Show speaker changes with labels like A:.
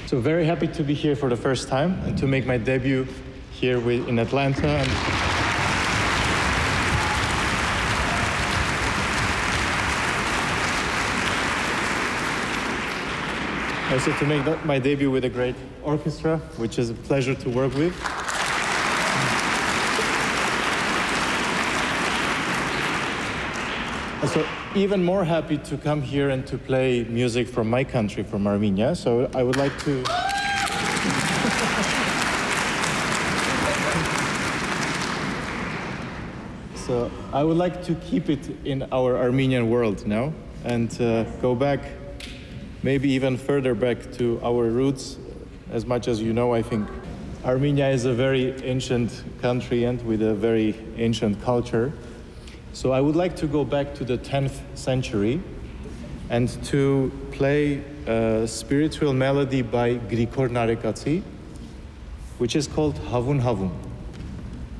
A: So very happy to be here for the first time and to make my debut here in Atlanta. Also to make my debut with a great orchestra, which is a pleasure to work with. Also, even more happy to come here and to play music from my country, from Armenia. So I would like to... So I would like to keep it in our Armenian world now and go back, maybe even further back to our roots. As much as you know, I think Armenia is a very ancient country and with a very ancient culture. So I would like to go back to the 10th century and to play a spiritual melody by Grigor Narekatsi, which is called Havun Havun.